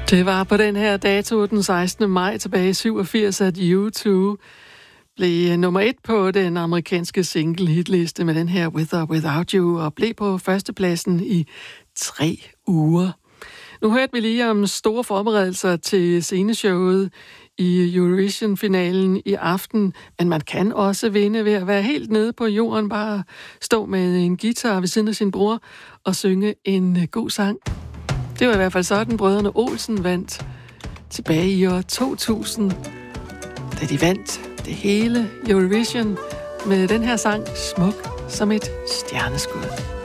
Det var på den her dato, den 16. maj tilbage i 87, at U2 blev nummer 1 på den amerikanske single-hitliste med den her With or Without You, og blev på førstepladsen i 3 uger. Nu hørte vi lige om store forberedelser til sceneshowet i Eurovision-finalen i aften, men man kan også vinde ved at være helt nede på jorden, bare stå med en guitar ved siden af sin bror og synge en god sang. Det var i hvert fald sådan, brødrene Olsen vandt tilbage i år 2000, da de vandt det hele Eurovision med den her sang, Smuk som et stjerneskud.